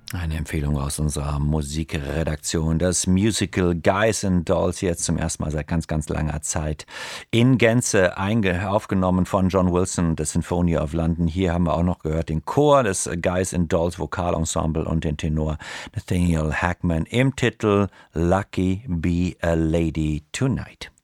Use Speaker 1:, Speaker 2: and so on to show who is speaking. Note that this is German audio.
Speaker 1: Eine Empfehlung aus unserer Musikredaktion. Das Musical Guys and Dolls, jetzt zum ersten Mal seit ganz, ganz langer Zeit in Gänze aufgenommen von John Wilson und der Symphony of London. Hier haben wir auch noch gehört den Chor des Guys and Dolls Vokalensemble und den Tenor Nathaniel Hackman im Titel Lucky Be a Lady Tonight.